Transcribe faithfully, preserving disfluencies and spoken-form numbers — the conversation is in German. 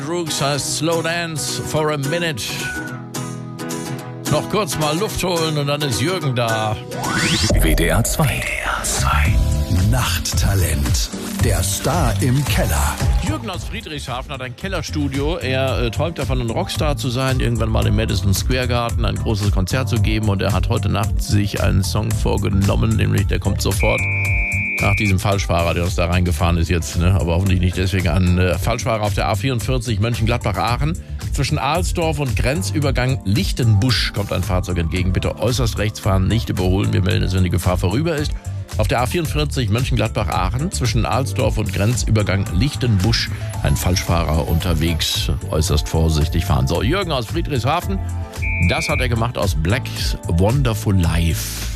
Rooks heißt Slow Dance for a Minute. Noch kurz mal Luft holen und dann ist Jürgen da. W D R zwei. W D R zwei. Nachttalent. Der Star im Keller. Jürgen aus Friedrichshafen hat ein Kellerstudio. Er äh, träumt davon, ein Rockstar zu sein, irgendwann mal im Madison Square Garden ein großes Konzert zu geben. Und er hat heute Nacht sich einen Song vorgenommen, nämlich der kommt sofort nach diesem Falschfahrer, der uns da reingefahren ist jetzt, ne? Aber hoffentlich nicht deswegen ein äh, Falschfahrer auf der A vierundvierzig Mönchengladbach-Aachen. Zwischen Alsdorf und Grenzübergang Lichtenbusch kommt ein Fahrzeug entgegen. Bitte äußerst rechts fahren, nicht überholen. Wir melden es, wenn die Gefahr vorüber ist. Auf der A vierundvierzig Mönchengladbach-Aachen zwischen Alsdorf und Grenzübergang Lichtenbusch ein Falschfahrer unterwegs. Äußerst vorsichtig fahren. So, Jürgen aus Friedrichshafen, das hat er gemacht aus Black's Wonderful Life.